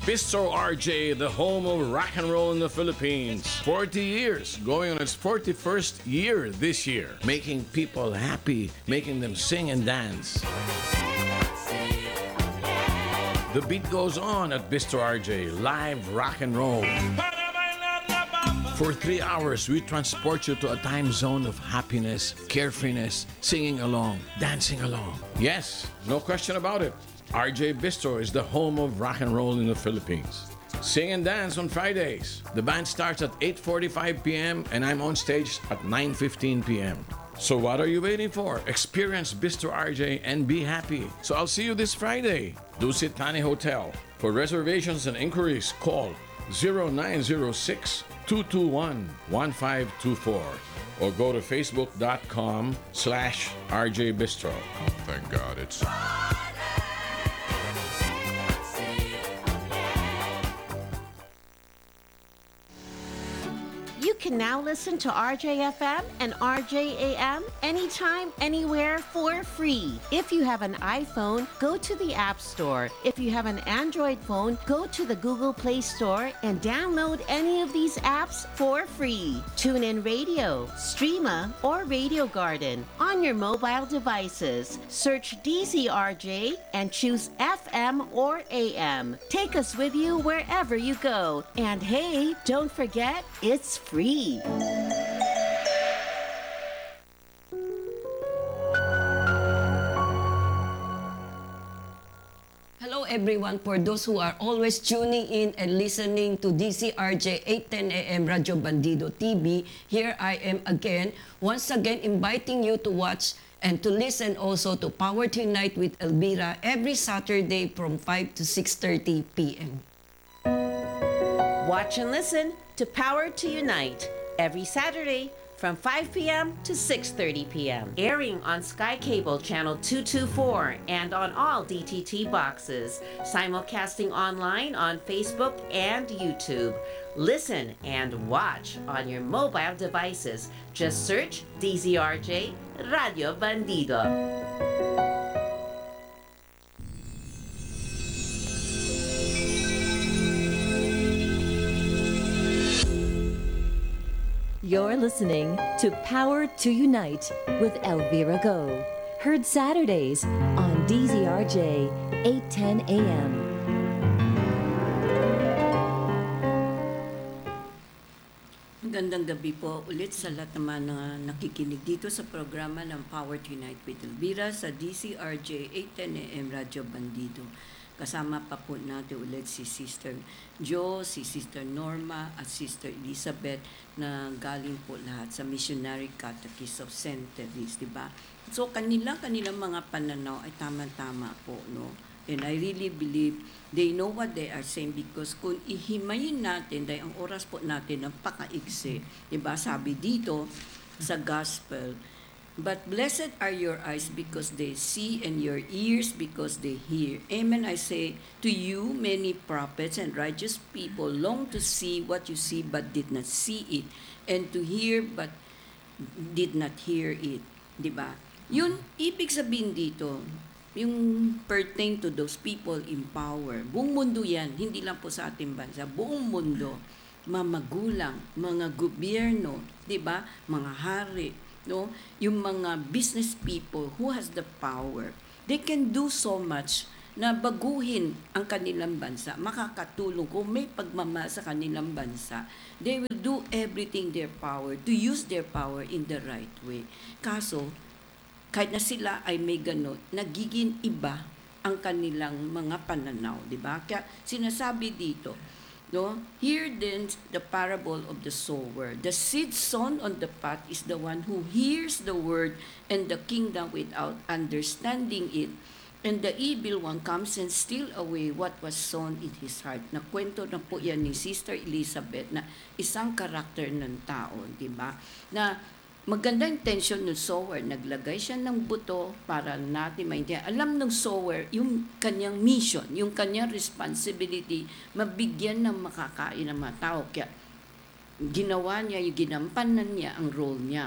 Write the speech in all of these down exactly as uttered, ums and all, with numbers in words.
Bistro R J, the home of rock and roll in the Philippines. forty years, going on its forty-first year this year. Making people happy, making them sing and dance. The beat goes on at Bistro R J, live rock and roll. For three hours, we transport you to a time zone of happiness, carefreeness, singing along, dancing along. Yes, no question about it. R J Bistro is the home of rock and roll in the Philippines. Sing and dance on Fridays. The band starts at eight forty-five p.m. and I'm on stage at nine fifteen p.m. So what are you waiting for? Experience Bistro R J and be happy. So I'll see you this Friday. Dusit Thani Hotel. For reservations and inquiries, call zero nine zero six, two two one, one five two four or go to facebook.com slash RJ Bistro. Thank God it's... You can now listen to R J F M and R J A M anytime, anywhere for free. If you have an iPhone, go to the App Store. If you have an Android phone, go to the Google Play Store and download any of these apps for free. TuneIn Radio, Streama, or Radio Garden on your mobile devices. Search D Z R J and choose F M or A M. Take us with you wherever you go. And hey, don't forget, it's free. Hello everyone, for those who are always tuning in and listening to D C R J eight ten A M Radio Bandido T V, here I am again, once again inviting you to watch and to listen also to Power Tonight with Elvira every Saturday from five to six thirty p.m. Watch and listen to Power to Unite every Saturday from five p.m. to six thirty p.m. Airing on Sky Cable Channel two twenty-four and on all D T T boxes. Simulcasting online on Facebook and YouTube. Listen and watch on your mobile devices. Just search D Z R J Radio Bandido. You're listening to Power to Unite with Elvira Go. Heard Saturdays on D Z R J eight ten A M. Magandang gabi po ulit sa lahat naman na nakikinig dito sa programa ng Power to Unite with Elvira sa D C R J eight ten A M Radio Bandido. Kasama pa po natin ulit si Sister Jo, si Sister Norma at Sister Elizabeth na galing po lahat sa Missionary Catechism of Saint Therese, di ba? So kanila, kanilang mga pananaw ay tama-tama po, no? And I really believe they know what they are saying because kung ihimayin natin, dahil ang oras po natin ang pakaigsi, di ba? Sabi dito sa Gospel, but blessed are your eyes because they see and your ears because they hear. Amen, I say to you, many prophets and righteous people long to see what you see but did not see it, and to hear but did not hear it. Diba? Yun, ibig sabihin dito, yung pertain to those people in power. Buong mundo yan, hindi lang po sa ating bansa, buong mundo, mga magulang, mga gobyerno, diba? Mga hari, no, yung mga business people who has the power, they can do so much na baguhin ang kanilang bansa, makakatulong kung may pagmamahal sa kanilang bansa. They will do everything their power to use their power in the right way. Kaso, kahit na sila ay may ganun, nagiging iba ang kanilang mga pananaw, di ba? Kaya sinasabi dito, no? Hear then the parable of the sower. The seed sown on the path is the one who hears the word and the kingdom without understanding it. And the evil one comes and steal away what was sown in his heart. Nakwento na po yan ni Sister Elizabeth na isang karakter ng tao, di ba? Na maganda intention ng sower. Naglagay siya ng buto para natin maintindihan. Alam ng sower yung kanyang mission, yung kanyang responsibility, mabigyan ng makakain ng mga tao. Kaya ginawa niya, yung ginampanan niya ang role niya.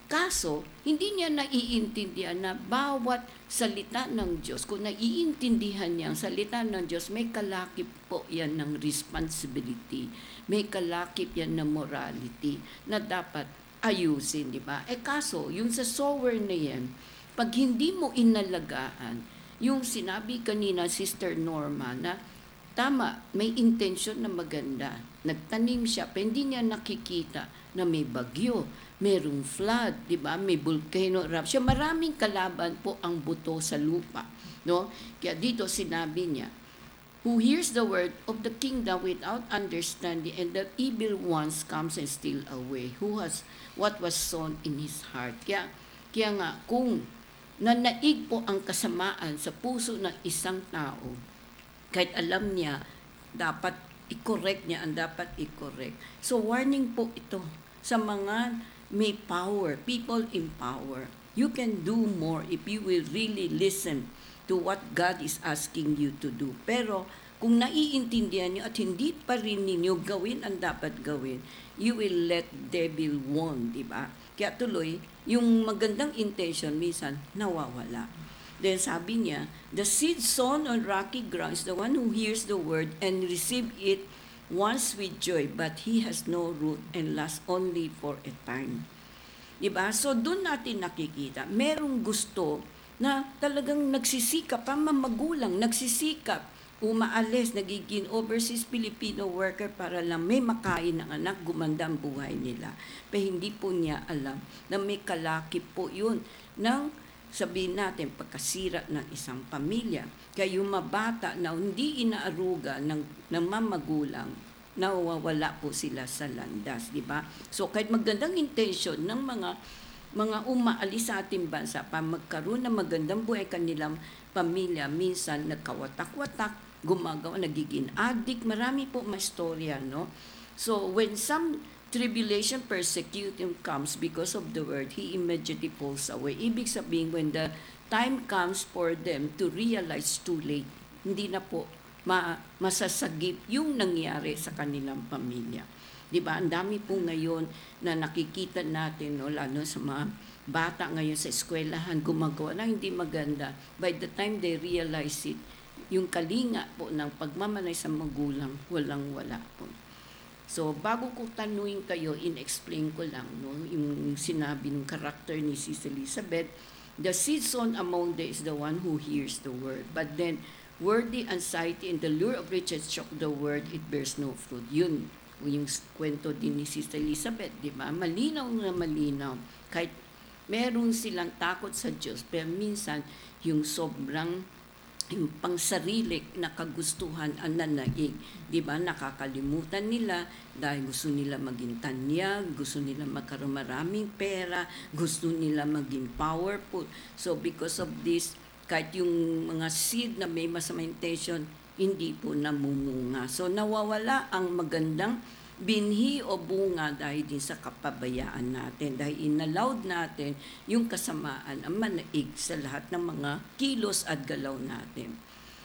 Kaso, hindi niya naiintindihan na bawat salita ng Diyos, kung naiintindihan niya ang salita ng Diyos, may kalakip po yan ng responsibility, may kalakip yan ng morality na dapat ayusin, di ba? Eh kaso, yung sa sower na yan, pag hindi mo inalagaan, yung sinabi kanina, Sister Norma, na tama, may intention na maganda. Nagtanim siya, pero hindi niya nakikita na may bagyo, merong flood, di ba? May volcano eruption. Maraming kalaban po ang buto sa lupa, no? Kaya dito sinabi niya, who hears the word of the kingdom without understanding, and the evil ones comes and steal away, who has what was sown in his heart. Kaya, kaya nga, kung nanaig po ang kasamaan sa puso ng isang tao, kahit alam niya, dapat i-correct niya ang dapat i-correct. So, warning po ito sa mga may power, people in power. You can do more if you will really listen to what God is asking you to do. Pero kung naiintindihan niyo at hindi pa rin ninyo gawin ang dapat gawin, you will let devil won, di ba? Kaya tuloy, yung magandang intention minsan nawawala. Then sabi niya, the seed sown on rocky ground is the one who hears the word and receive it once with joy, but he has no root and lasts only for a time. Diba? So, doon natin nakikita, merong gusto na talagang nagsisikap, pa magulang, nagsisikap, umaalis, nagiging overseas Filipino worker para lang may makain ng anak, gumanda ang buhay nila. Pero hindi po niya alam na may kalakip po yun ng sabihin natin, pagkasira ng isang pamilya. Kaya yung mabata na hindi inaaruga ng, ng mamagulang, nawawala po sila sa landas, di ba? So, kahit magandang intention ng mga mga umaalis sa ating bansa pa magkaroon ng magandang buhay kanilang pamilya, minsan nagkawatak-watak, gumagawa, nagiging addict, marami po mastorya, no? So, when some tribulation, persecution comes because of the word, he immediately pulls away. Ibig sabihin, when the time comes for them to realize too late, hindi na po ma- masasagip yung nangyari sa kanilang pamilya. Di ba? Ang dami po ngayon na nakikita natin, no, lalo sa mga bata ngayon sa eskwelahan, gumagawa na hindi maganda. By the time they realize it, yung kalinga po ng pagmamanay sa magulang, walang-wala po. So, bago ko tanuin kayo, in-explain ko lang, no, yung sinabi ng karakter ni Sis Elizabeth, the seed sown among them is the one who hears the word. But then, worldly anxiety and the lure of riches choke the word, it bears no fruit. Yun, yung kwento din ni Sis Elizabeth, di ba? Malinaw na malinaw. Kahit meron silang takot sa Diyos, pero minsan, yung sobrang yung pangsarili na kagustuhan ang nanaig. Di ba? Nakakalimutan nila dahil gusto nila maging tanyag, gusto nila magkaroon maraming pera, gusto nila maging powerful. So because of this, kahit yung mga seed na may masamang intention, hindi po namumunga. So nawawala ang magandang binhi o bunga dahil din sa kapabayaan natin, dahil inallowed natin yung kasamaan ang manaig sa lahat ng mga kilos at galaw natin.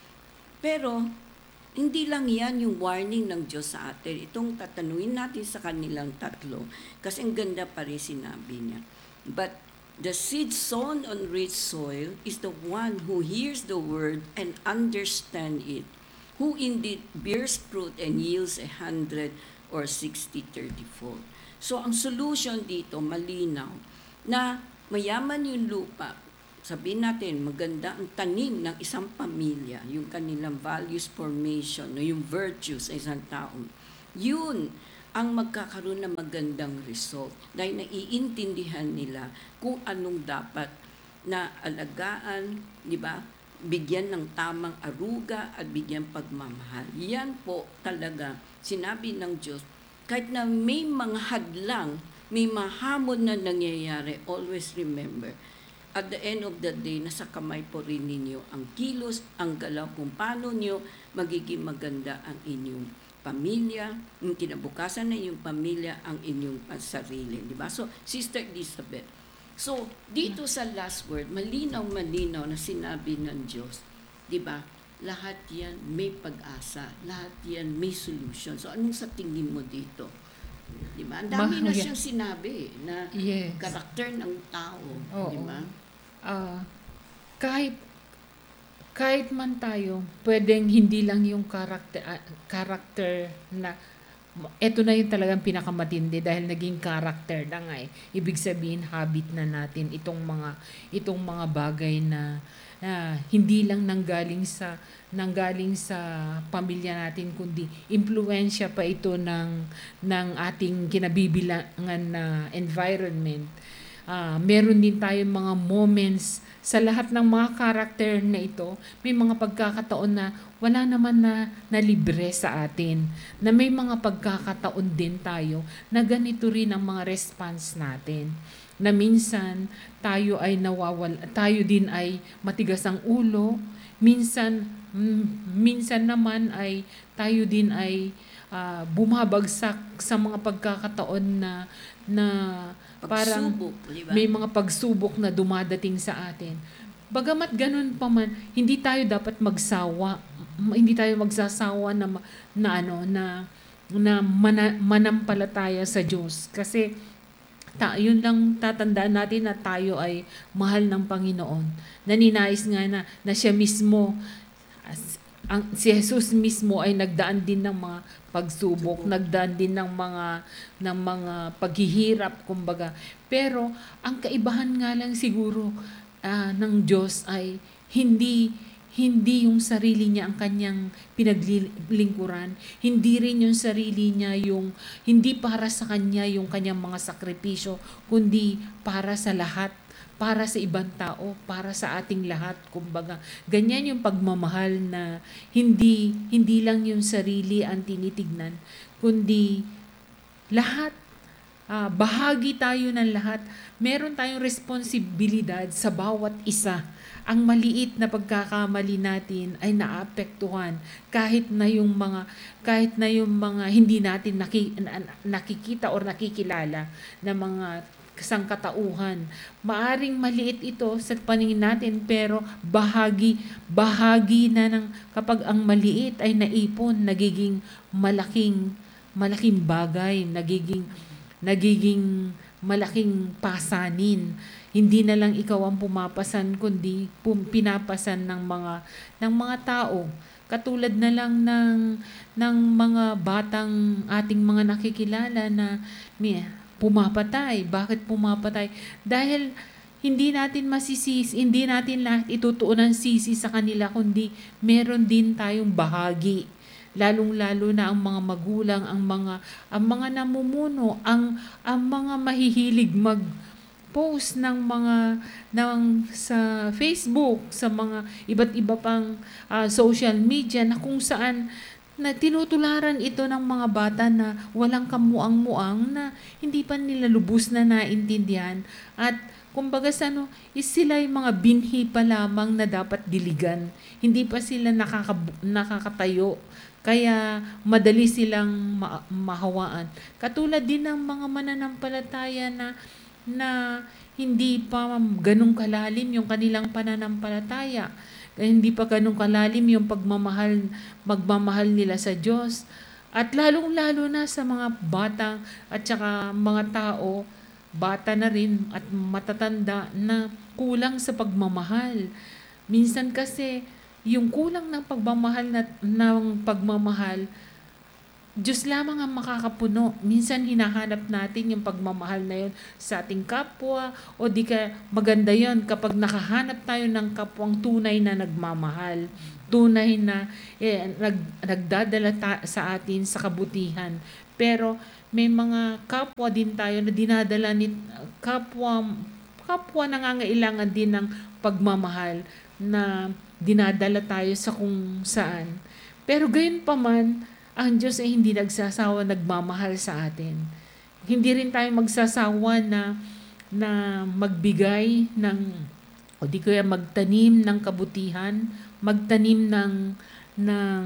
Pero hindi lang yan yung warning ng Diyos sa atin. Itong tatanungin natin sa kanilang tatlo, kasi ang ganda pa rin sinabi niya. But the seed sown on rich soil is the one who hears the word and understands it, who indeed bears fruit and yields a hundred or sixty, thirty-fold. So, ang solution dito, malinaw, na mayaman yung lupa. Sabihin natin, maganda ang tanim ng isang pamilya, yung kanilang values formation, no, yung virtues sa isang tao. Yun ang magkakaroon ng magandang result dahil naiintindihan nila kung anong dapat na alagaan, di ba? Bigyan ng tamang aruga at bigyan pagmamahal. Yan po talaga sinabi ng Diyos. Kahit na may mga hadlang, may mahamon na nangyayari, always remember, at the end of the day, nasa kamay po rin ninyo ang kilos, ang galaw kung paano nyo magiging maganda ang inyong pamilya, yung kinabukasan na inyong pamilya, ang inyong sarili. Diba? So, Sister Elizabeth, so, dito sa last word, malinaw-malinaw na sinabi ng Diyos, di ba? Lahat yan may pag-asa, lahat yan may solution. So, anong sa tingin mo dito? Di ba? Ang dami Ma- na yeah. siyang sinabi na Yes. karakter ng tao. Oo. Di ba? Ah, kahit kahit man tayo, pwedeng hindi lang yung character, ah, character na eto na yung talagang pinakamatindi dahil naging character na nga eh. Ibig sabihin habit na natin itong mga itong mga bagay na, na hindi lang nanggaling sa nanggaling sa pamilya natin kundi impluwensya pa ito ng ng ating kinabibilangan na environment. Ah, meron din tayong mga moments sa lahat ng mga karakter na ito, may mga pagkakataon na wala naman na, na libre sa atin. Na may mga pagkakataon din tayo na ganito rin ang mga response natin. Na minsan tayo ay nawawala, tayo din ay matigas ang ulo, minsan mm, minsan naman ay tayo din ay ah, bumabagsak sa mga pagkakataon na na parang Pagsubok, di ba? may mga pagsubok na dumadating sa atin. Bagamat ganun pa man, hindi tayo dapat magsawa, m- hindi tayo magsasawa na ma- na ano na na mana, manampalataya sa Diyos kasi ta, yun lang tatandaan natin na tayo ay mahal ng Panginoon. Naninais nga na, na siya mismo, as- ang, si Jesus mismo ay nagdaan din ng mga pagsubok, nagdaan din ng mga ng mga paghihirap kumbaga. Pero ang kaibahan nga lang siguro ah, ng Diyos ay hindi hindi yung sarili niya ang kanyang pinaglingkuran, hindi rin yung sarili niya yung hindi para sa kanya yung kanyang mga sakripisyo, kundi para sa lahat, para sa ibang tao, para sa ating lahat. Kumbaga, ganyan yung pagmamahal na hindi hindi lang yung sarili ang tinitignan, kundi lahat. Ah, bahagi tayo ng lahat. Meron tayong responsibilidad sa bawat isa. Ang maliit na pagkakamali natin ay naapektuhan kahit na yung mga kahit na yung mga hindi natin naki, nakikita or nakikilala na mga sangkatauhan. Maaring maliit ito sa paningin natin pero bahagi bahagi na ng kapag ang maliit ay naipon, nagiging malaking malaking bagay, nagiging nagiging malaking pasanin. Hindi na lang ikaw ang pumapasan kundi pum, pinapasan ng mga ng mga tao. Katulad na lang ng ng mga batang ating mga nakikilala na may, pumapatay. Bakit pumapatay? Dahil hindi natin masisisi, hindi natin lahat itutuon ng sisi sa kanila kundi meron din tayong bahagi. Lalong-lalo na ang mga magulang, ang mga ang mga namumuno, ang ang mga mahihilig mag post ng mga ng sa Facebook, sa mga iba't iba pang ah, social media na kung saan na tinutularan ito ng mga bata na walang kamuang-muang na hindi pa nila lubos na naintindihan at kumbaga sa ano, is sila yung mga binhi pa lamang na dapat diligan. Hindi pa sila nakaka- nakakatayo. Kaya madali silang ma- mahawaan. Katulad din ng mga mananampalataya na na hindi pa ganun kalalim yung kanilang pananampalataya. Kaya hindi pa ganun kalalim yung pagmamahal, magmamahal nila sa Diyos. At lalong-lalo na sa mga bata at saka mga tao, bata na rin at matatanda na kulang sa pagmamahal. Minsan kasi yung kulang ng pagmamahal na, ng pagmamahal, Diyos lamang ang makakapuno. Minsan hinahanap natin yung pagmamahal na yun sa ating kapwa o di ka maganda yun kapag nakahanap tayo ng kapwang tunay na nagmamahal. Tunay na eh, nag, nagdadala ta- sa atin sa kabutihan. Pero may mga kapwa din tayo na dinadala ni kapwa kapwa nangangailangan din ng pagmamahal na dinadala tayo sa kung saan. Pero gayon pa man, ang Diyos ay hindi nagsasawa nagmamahal sa atin. Hindi rin tayo magsasawa na na magbigay ng o di kaya magtanim ng kabutihan, magtanim ng ng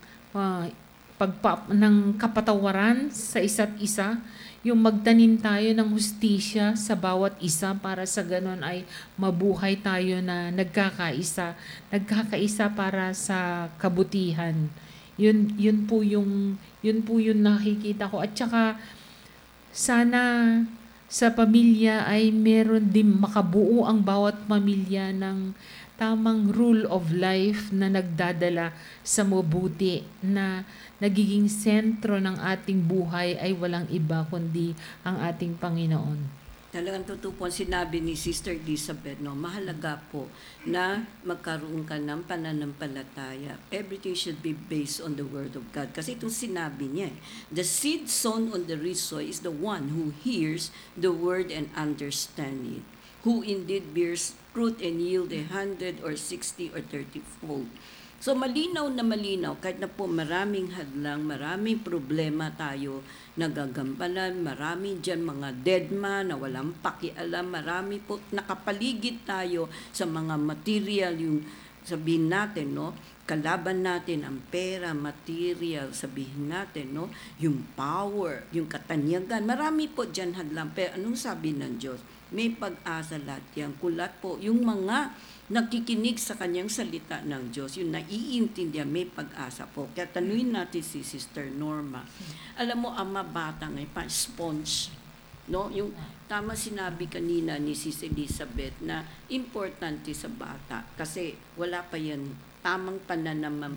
uh, pagpa, ng kapatawaran sa isa't isa, yung magtanim tayo ng hustisya sa bawat isa para sa ganon ay mabuhay tayo na nagkakaisa, nagkakaisa para sa kabutihan. Yun yun po yung yun po yung nakikita ko at saka sana sa pamilya ay meron din makabuo ang bawat pamilya ng tamang rule of life na nagdadala sa mabuti, na nagiging sentro ng ating buhay ay walang iba kundi ang ating Panginoon. Talagang totoo po ang sinabi ni Sister Elizabeth, no? Mahalaga po na magkaroon ka ng pananampalataya. Everything should be based on the Word of God. Kasi itong sinabi niya, eh, the seed sown on the rich soil is the one who hears the Word and understands it, who indeed bears fruit and yield a hundred or sixty or thirty fold. So malinaw na malinaw, kahit na po maraming hadlang, maraming problema tayo nagagambalan, marami dyan mga deadma na walang pakialam, marami po nakapaligid tayo sa mga material, yung sabihin natin, no? Kalaban natin ang pera, material, sabihin natin, no? Yung power, yung katanyagan, marami po dyan hadlang. Pero anong sabi ng Diyos? May pag-asa lahat yan. Kulat po, yung mga nakikinig sa kanyang salita ng Diyos, yung naiintindihan, may pag-asa po. Kaya tanuin natin si Sister Norma. Alam mo, ang mabata ngayon, pa sponge. No? Yung tama sinabi kanina ni Sis Elizabeth na importante sa bata kasi wala pa yan tamang pananaman,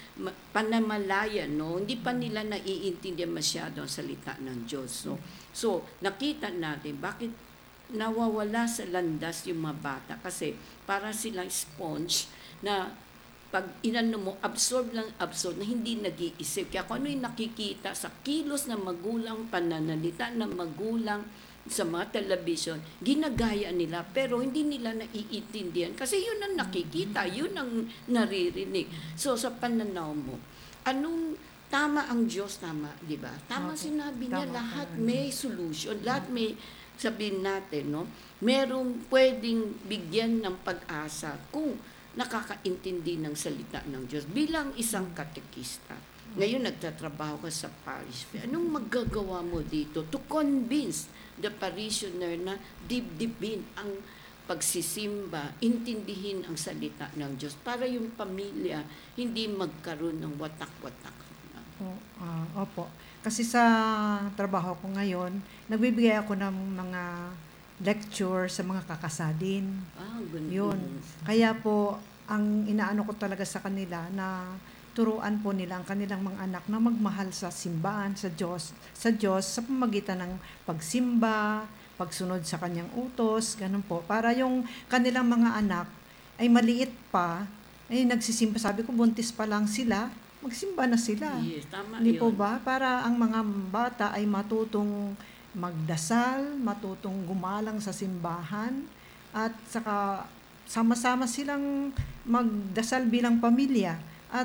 panamalaya, no? Hindi pa nila naiintindihan masyado ang salita ng Diyos. No? So, nakita natin bakit nawawala sa landas yung mga bata kasi para silang sponge na pag inano mo, absorb lang absorb na hindi nag-iisip. Kaya kung ano yung nakikita sa kilos ng magulang, pananalita ng magulang sa mga television, ginagaya nila pero hindi nila naiintindihan kasi yun ang nakikita, yun ang naririnig. So sa pananaw mo, anong tama ang Diyos, tama, di ba? Tama sinabi niya, lahat may solution, lahat may sabihin natin, no? Merong pwedeng bigyan ng pag-asa kung nakakaintindi ng salita ng Diyos. Bilang isang katekista, ngayon nagtatrabaho ka sa parish. Anong magagawa mo dito to convince the parishioner na dibdibin ang pagsisimba, intindihin ang salita ng Diyos para yung pamilya hindi magkaroon ng watak-watak? Oh, ah, opo. Kasi sa trabaho ko ngayon, nagbibigay ako ng mga lecture sa mga kakasadin. Ah, ganun. Yun. Kaya po, ang inaano ko talaga sa kanila na turuan po nila ang kanilang mga anak na magmahal sa simbahan, sa Diyos, sa Diyos sa pamamagitan ng pagsimba, pagsunod sa kanyang utos, ganun po. Para yung kanilang mga anak ay maliit pa, ay nagsisimba. Sabi ko, buntis pa lang sila, magsimba na sila. Yes, tama Hindi yun. po ba? Para ang mga bata ay matutong magdasal, matutong gumalang sa simbahan, at saka sama-sama silang magdasal bilang pamilya. At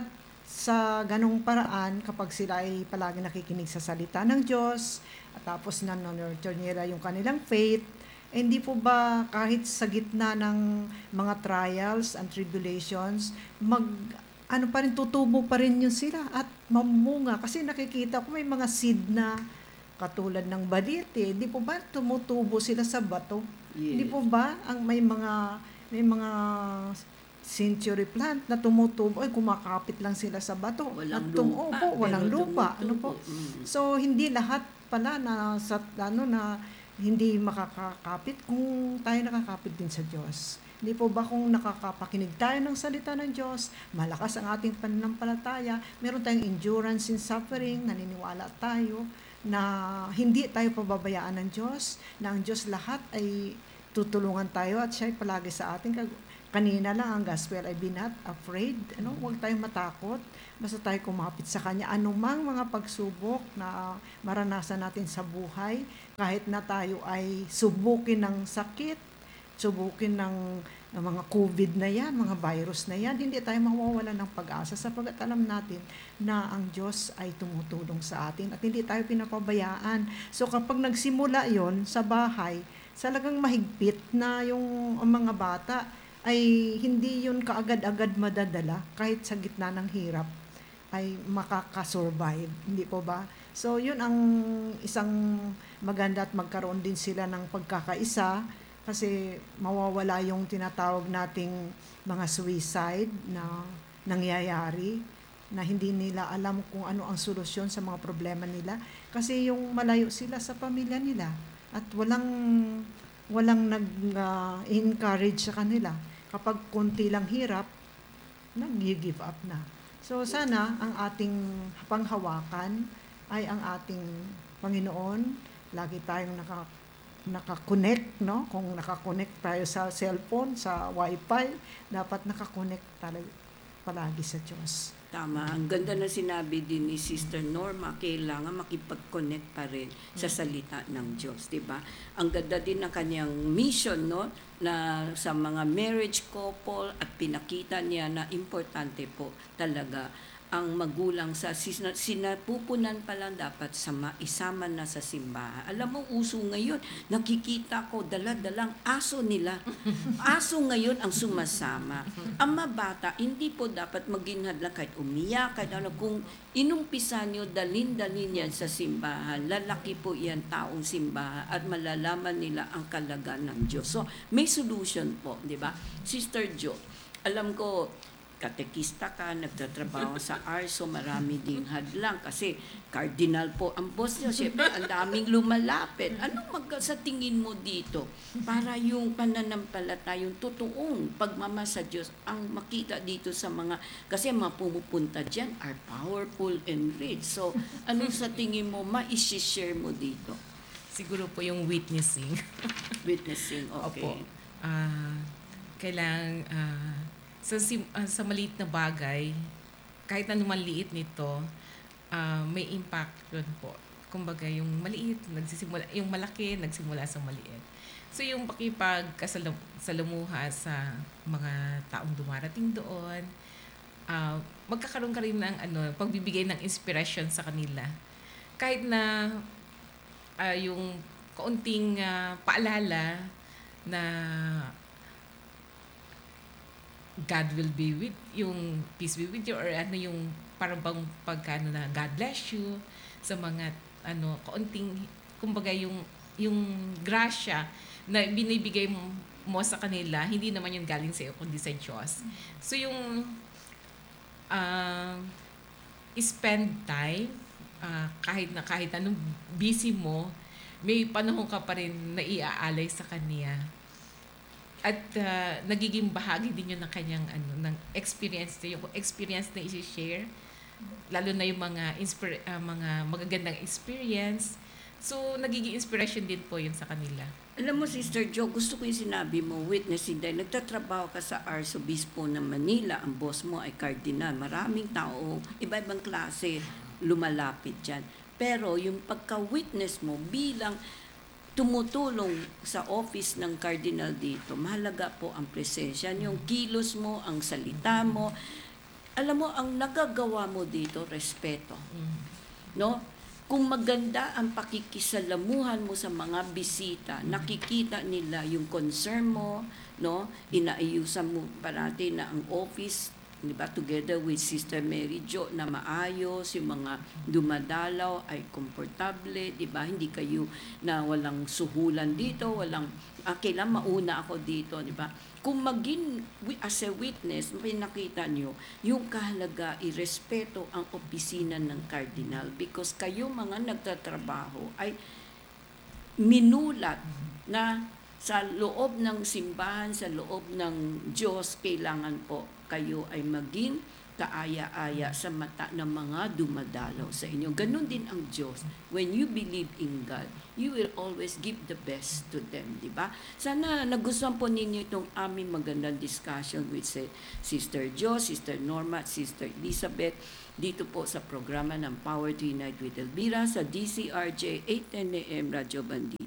sa ganong paraan, kapag sila ay palagi nakikinig sa salita ng Diyos, at tapos na-nurture nila yung kanilang faith, eh, hindi po ba kahit sa gitna ng mga trials and tribulations, mag ano pa rin, tutubo pa rin yun sila at mamunga. Kasi nakikita ko may mga seed na katulad ng balite. Hindi po ba tumutubo sila sa bato? Yes. Hindi po ba ang may mga may mga century plant na tumutubo, ay kumakapit lang sila sa bato. Walang At tum- lupa, Opo, walang pero lupa. Ano tumutubo. po? Mm. So hindi lahat pala na sa ano na hindi makakakapit kung tayo nakakapit din sa Diyos. Hindi po ba kung nakakapakinig tayo ng salita ng Diyos, malakas ang ating pananampalataya, meron tayong endurance in suffering, naniniwala tayo na hindi tayo pababayaan ng Diyos, na ang Diyos lahat ay tutulungan tayo at siya ay palagi sa atin. Kanina lang ang gospel ay be not afraid. Ano? Huwag tayong matakot. Basta tayo kumapit sa Kanya. Anumang mga pagsubok na maranasan natin sa buhay, kahit na tayo ay subukin ng sakit, subukin ng, ng mga COVID na yan, mga virus na yan, hindi tayo mawawala ng pag-asa sapagkat alam natin na ang Diyos ay tumutulong sa atin at hindi tayo pinapabayaan. So kapag nagsimula yon sa bahay, talagang mahigpit na yung ang mga bata ay hindi yun kaagad-agad madadala kahit sa gitna ng hirap ay makakasurvive. Hindi po ba? So yun ang isang maganda at magkaroon din sila ng pagkakaisa kasi mawawala yung tinatawag nating mga suicide na nangyayari na hindi nila alam kung ano ang solusyon sa mga problema nila kasi yung malayo sila sa pamilya nila at walang walang nag-encourage sa kanila. Kapag konti lang hirap, nag-give up na. So sana ang ating panghawakan ay ang ating Panginoon. Lagi tayong naka, naka-connect, no? Kung naka-connect tayo sa cellphone, sa wifi, dapat naka-connect talaga palagi sa Diyos. Tama. Ang ganda na sinabi din ni Sister Norma, kailangan makipag-connect pa rin sa salita ng Diyos, di ba? Ang ganda din ng kanyang mission, no? Na sa mga marriage couple at pinakita niya na importante po talaga ang magulang sa sina- sinapupunan pa lang dapat sa isama na sa simbahan. Alam mo, uso ngayon, nakikita ko dala-dalang aso nila. Aso ngayon ang sumasama. Ang mabata, hindi po dapat maging hadlang kahit umiyak, kahit ano. Kung inumpisa nyo, dalin-dalin yan sa simbahan. Lalaki po yan taong simbahan at malalaman nila ang kalagan ng Diyos. So, may solution po, di ba? Sister Jo, alam ko, katekista ka, nagtatrabaho sa A R S O, marami ding hadlang kasi cardinal po ang boss niyo. Siyempre, ang daming lumalapit. Anong mag sa tingin mo dito para yung pananampalataya, yung totoong pagmama sa Diyos ang makita dito sa mga, kasi mga pumupunta dyan are powerful and rich. So, anong sa tingin mo ma-share mo dito? Siguro po yung witnessing. Witnessing, okay. Opo. Ah, kailangan ah, sa sim- ah, sa maliit na bagay, kahit anong maliit nito, ah, may impact yun po. Kumbaga yung maliit, nagsisimula, yung malaki, nagsimula sa maliit. So yung pakipagkasalamuha sa mga taong dumarating doon, ah, magkakaroon ka rin ng ano, pagbibigay ng inspiration sa kanila. Kahit na ah, yung kaunting ah, paalala na God will be with, yung peace be with you, or ano yung parang bang pagkano na God bless you, sa mga ano, kaunting, kumbaga yung, yung grasya na binibigay mo, mo sa kanila, hindi naman yung galing sa iyo, kundi sa Diyos. So yung uh, spend time, uh, kahit na kahit anong busy mo, may panahon ka pa rin na iaalay sa Kanya. At uh, nagiging bahagi din yun ng kanyang ano, ng experience na yung experience na i-share, lalo na yung mga inspira- uh, mga magagandang experience. So nagiging inspiration din po yun sa kanila. Alam mo, Sister Jo, gusto ko yung sinabi mo, witnessing dahil nagtatrabaho ka sa Arsobispo ng Manila, ang boss mo ay Cardinal. Maraming tao, iba-ibang klase, lumalapit dyan. Pero yung pagka-witness mo bilang tumutulong sa office ng Cardinal dito, mahalaga po ang presensya, yung kilos mo, ang salita mo. Alam mo, ang nagagawa mo dito, respeto. No? Kung maganda ang pakikisalamuhan mo sa mga bisita, nakikita nila yung concern mo, no? Inaayusan mo parati na ang office, di ba, together with Sister Mary Jo, na maayos, yung mga dumadalaw ay komportable, di ba, hindi kayo na walang suhulan dito, walang, ah, kailan mauna ako dito, di ba. Kung maging as a witness, pinakita nyo, yung kahalaga, irespeto ang opisina ng Cardinal because kayo mga nagtatrabaho ay minulat na sa loob ng simbahan, sa loob ng Diyos, kailangan po kayo ay maging kaaya-aya sa mata ng mga dumadalaw sa inyo. Ganon din ang Diyos. When you believe in God, you will always give the best to them, di ba? Sana nagustuhan po ninyo itong aming magandang discussion with Sister Jo, Sister Norma, at Sister Elizabeth dito po sa programa ng Power to Unite with Elvira sa D C R J eight ten A M Radyo Bandido.